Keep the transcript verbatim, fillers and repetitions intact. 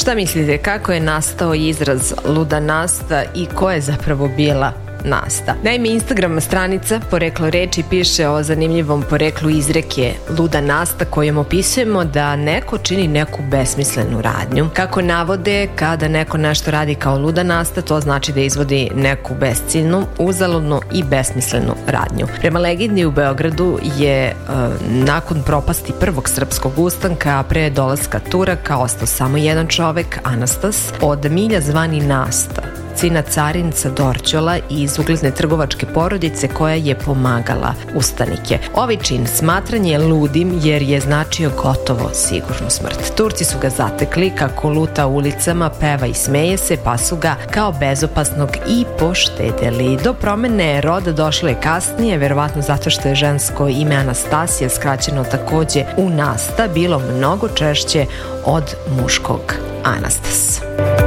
Šta mislite, kako je nastao izraz luda Nasta i ko je zapravo bila Nasta? Naime, Instagram stranica Poreklo reči piše o zanimljivom poreklu izreke luda Nasta, kojom opisujemo da neko čini neku besmislenu radnju. Kako navode, kada neko nešto radi kao luda Nasta, to znači da izvodi neku besciljnu, uzaludnu i besmislenu radnju. Prema legendi, u Beogradu je e, nakon propasti prvog srpskog ustanka, pre dolaska Turaka, ostao samo jedan čovek, Anastas, od milja zvani Nasta, sina carinca Dorćola i iz ugledne trgovačke porodice koja je pomagala ustanike. Ovaj čin smatran je ludim jer je značio gotovo sigurnu smrt. Turci su ga zatekli kako luta ulicama, peva i smeje se, pa su ga kao bezopasnog i poštedeli. Do promene roda došlo je kasnije, verovatno zato što je žensko ime Anastasija, skraćeno takođe u Nasta, bilo mnogo češće od muškog Anastas.